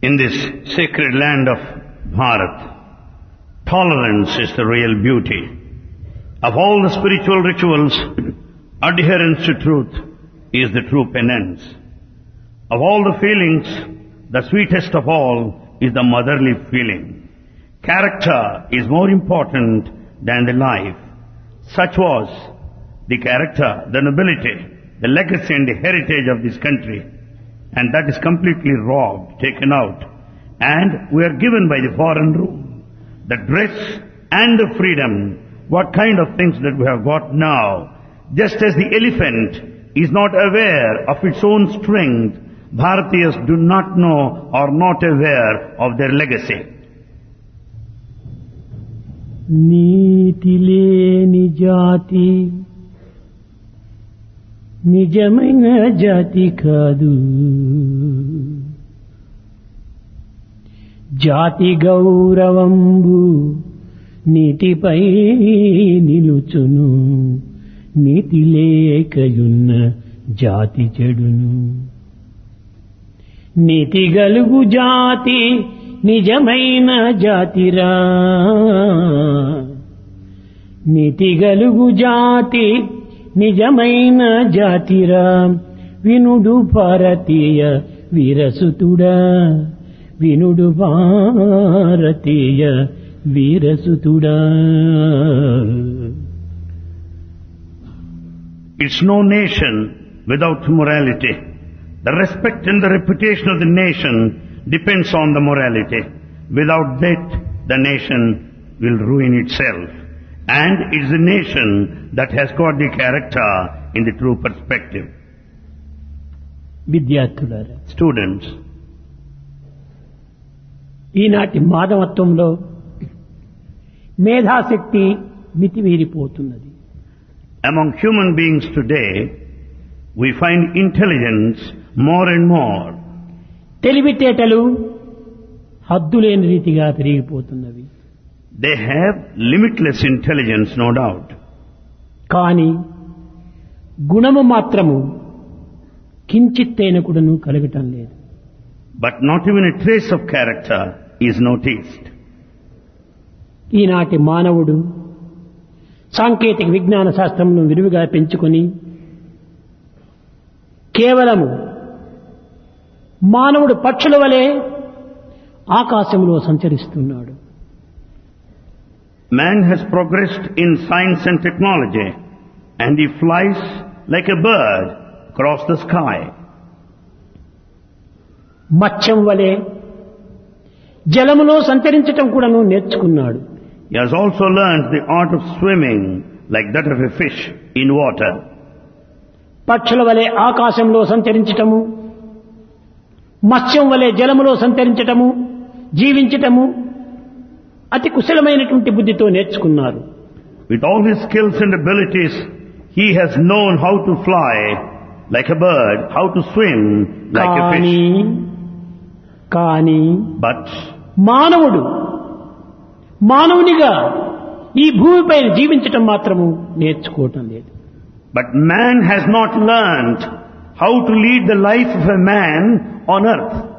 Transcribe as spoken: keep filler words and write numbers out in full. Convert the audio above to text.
In this sacred land of Bharat, tolerance is the real beauty. Of all the spiritual rituals, adherence to truth is the true penance. Of all the feelings, the sweetest of all is the motherly feeling. Character is more important than the life. Such was the character, the nobility, the legacy and the heritage of this country. And that is completely robbed, taken out. And we are given by the foreign rule. The dress and the freedom, what kind of things that we have got now. Just as the elephant is not aware of its own strength, Bharatiyas do not know or not aware of their legacy. నీతి లేని జాతి నిజమైన జాతి కాదు. జాతి గౌరవంబు నీతిపై నిలుచును, నీతి లేకయున్న జాతి చెడును. నీతి గలుగు జాతి నిజమైన జాతిరా, నీతి గలుగు జాతి నిజమైన జాతిరా. వినుడు భారతీయ వీరసుతుడా, వినుడు భారతీయ వీరసుతుడా. It's no nation without morality. The respect and the reputation of the nation depends on the morality. Without that, the nation will ruin itself. And it's the nation that has got the character in the true perspective. విద్యార్థులారా, Students, ఈనాటి మానవత్వంలో మేధాశక్తి మితిమీరిపోతున్నది. among human beings today, we find intelligence more and more. తెలివితేటలు హద్దులేని రీతిగా పెరిగిపోతున్నవి. They have limitless intelligence, no doubt. కానీ గుణము మాత్రము కించిత్తైన కూడాను కలగటం లేదు. But not even a trace of character is noticed. ఈనాటి మానవుడు సాంకేతిక విజ్ఞాన శాస్త్రమును విరివిగా పెంచుకొని కేవలము మానవుడు పక్షుల వలె ఆకాశంలో సంచరిస్తున్నాడు. Man has progressed in science and technology, and he flies like a bird across the sky. మత్స్యం వలె జలములో సంచరించటం కూడాను నేర్చుకున్నాడు. He has also learned the art of swimming like that of a fish in water. పక్షుల వలె ఆకాశంలో సంచరించటము, మత్స్యం వలె జలములో సంచరించటము, జీవించటము అతి కుశలమైనటువంటి బుద్ధితో నేర్చుకున్నారు. With all his skills and abilities, he has known how to fly like a bird, how to swim like a fish. కానీ But మానవుడు మానవునిగా ఈ భూమిపై జీవించటం మాత్రము నేర్చుకోవటం లేదు. But man has not learned how to lead the life of a man on earth.